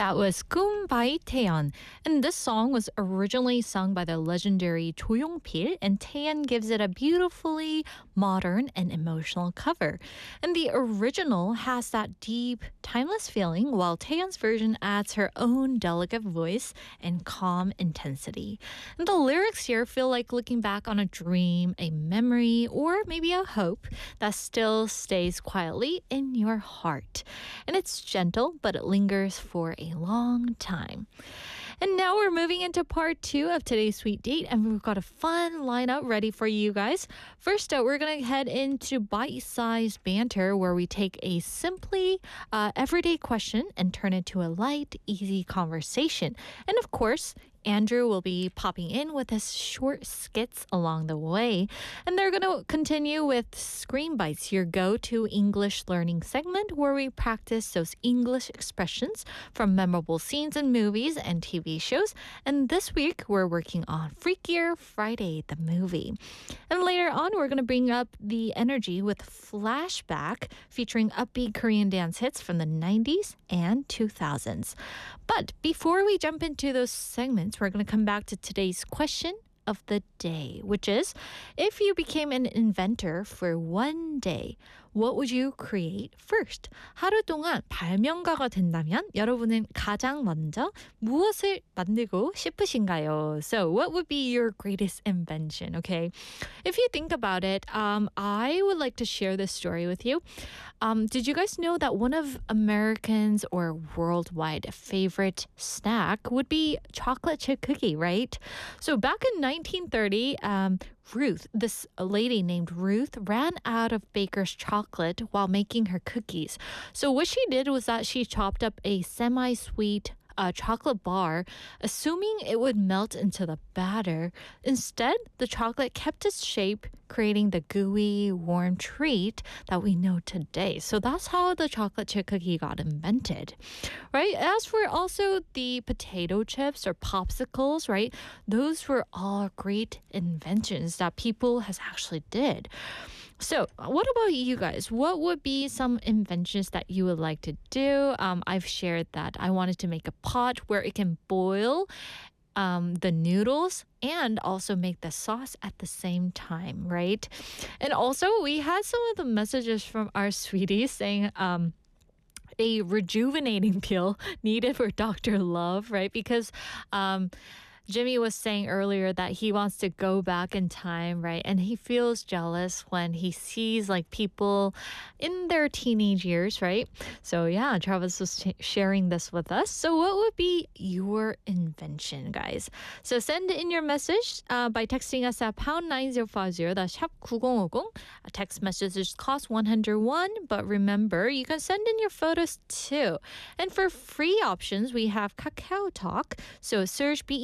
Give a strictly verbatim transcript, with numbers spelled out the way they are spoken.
That was 꿈 by Taeyeon. And this song was originally sung by the legendary Cho Yong-pil, and Taeyeon gives it a beautifully modern and emotional cover. And the original has that deep, timeless feeling, while Taeyeon's version adds her own delicate voice and calm intensity. And the lyrics here feel like looking back on a dream, a memory, or maybe a hope that still stays quietly in your heart. And it's gentle, but it lingers for a long time. And now we're moving into part two of today's Sweet Date, and we've got a fun lineup ready for you guys. First up, we're going to head into bite-sized banter, where we take a simply uh, everyday question and turn it to a light, easy conversation. And of course, Andrew will be popping in with his short skits along the way. And they're going to continue with Screen Bites, your go-to English learning segment where we practice those English expressions from memorable scenes in movies and T V shows. And this week, we're working on Freakier Friday, the movie. And later on, we're going to bring up the energy with Flashback, featuring upbeat Korean dance hits from the nineties and two thousands. But before we jump into those segments, we're going to come back to today's question of the day, which is, if you became an inventor for one day, what would you create first? 하루 동안 발명가가 된다면 여러분은 가장 먼저 무엇을 만들고 싶으신가요? So what would be your greatest invention, okay? If you think about it, um, I would like to share this story with you. Um, did you guys know that one of Americans' or worldwide favorite snack would be chocolate chip cookie, right? So back in nineteen thirty, um, Ruth, this lady named Ruth, ran out of baker's chocolate while making her cookies. So what she did was that she chopped up a semi-sweet uh, chocolate bar, assuming it would melt into the batter. Instead, the chocolate kept its shape, creating the gooey, warm treat that we know today. So that's how the chocolate chip cookie got invented, right? As for also the potato chips or popsicles, right? Those were all great inventions that people has actually did. So what about you guys? What would be some inventions that you would like to do? Um, I've shared that I wanted to make a pot where it can boil um, the noodles and also make the sauce at the same time, right? And also we had some of the messages from our sweeties saying, um, a rejuvenating pill needed for Doctor Love, right? Because um, Jimmy was saying earlier that he wants to go back in time, right? And he feels jealous when he sees like people in their teenage years, right? So yeah, Travis was sh- sharing this with us. So what would be your invention, guys? So send in your message uh, by texting us at pound nine zero five zero. That's 샵 구공오공. Text messages cost one hundred one, but remember, you can send in your photos too. And for free options, we have Kakao Talk. So search B